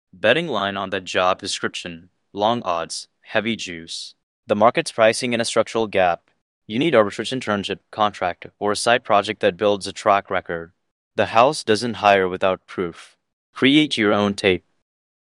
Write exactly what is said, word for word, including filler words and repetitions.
Betting line on that job description. Long odds. Heavy juice. The market's pricing in a structural gap. You need arbitrage internship, contract, or a side project that builds a track record. The house doesn't hire without proof. Create your own tape.